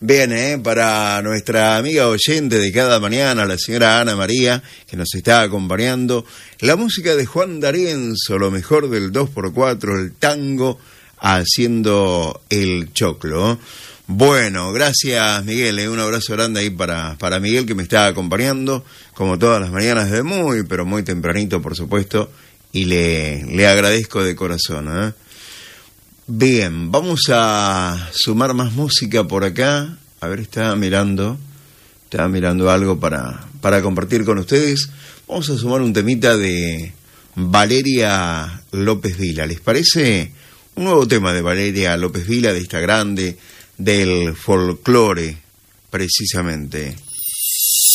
Bien, para nuestra amiga oyente de cada mañana, la señora Ana María, que nos está acompañando, la música de Juan D'Arienzo, lo mejor del 2x4, el tango, haciendo el choclo. Bueno, gracias Miguel, un abrazo grande ahí para Miguel, que me está acompañando, como todas las mañanas, de muy, pero muy tempranito, por supuesto, y le agradezco de corazón, Bien, vamos a sumar más música por acá. A ver, estaba mirando algo para compartir con ustedes. Vamos a sumar un temita de Valeria López Vila. ¿Les parece? Un nuevo tema de Valeria López Vila, de esta grande del folclore, precisamente.